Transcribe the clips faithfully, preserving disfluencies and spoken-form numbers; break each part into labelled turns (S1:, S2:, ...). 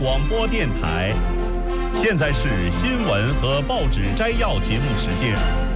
S1: 广播电台，现在是新闻和报纸摘要节目时间。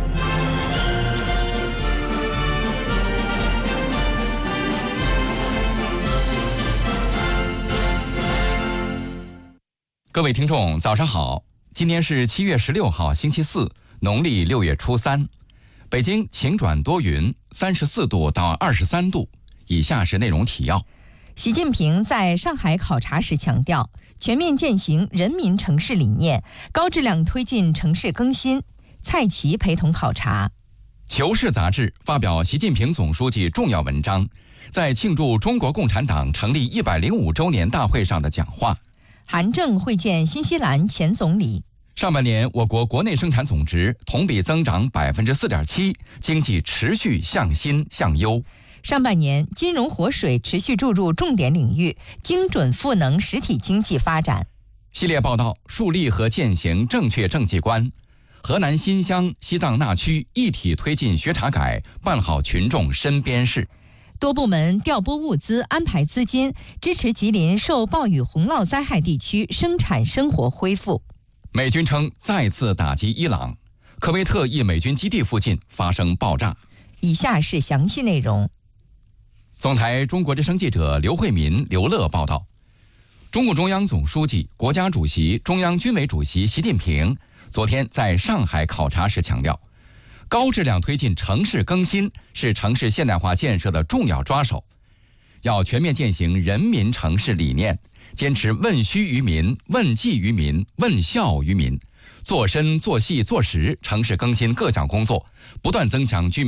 S2: 各位听众，早上好！今天是七月十六号，星期四，农历六月初三。北京晴转多云，三十四度到二十三度。以下是内容提要。
S3: 习近平在上海考察时强调，全面践行人民城市理念，高质量推进城市更新。蔡奇陪同考察。
S2: 求是杂志发表习近平总书记重要文章，在庆祝中国共产党成立一百零五周年大会上的讲话。
S3: 韩正会见新西兰前总理。
S2: 上半年，我国国内生产总值同比增长百分之四点七，经济持续向新向优。
S3: 上半年，金融活水持续注入重点领域，精准赋能实体经济发展。
S2: 系列报道树立和践行正确政绩观。河南新乡、西藏那区一体推进学查改，办好群众身边事。
S3: 多部门调拨物资，安排资金，支持吉林受暴雨洪涝灾害地区生产生活恢复。
S2: 美军称再次打击伊朗，科威特一美军基地附近发生爆炸。
S3: 以下是详细内容。
S2: 总台中国之声记者刘慧民、刘乐报道，中共中央总书记、国家主席、中央军委主席习近平昨天在上海考察时强调，高质量推进城市更新是城市现代化建设的重要抓手，要全面践行人民城市理念，坚持问需于民、问计于民、问效于民，做深做细做实城市更新各项工作，不断增强居民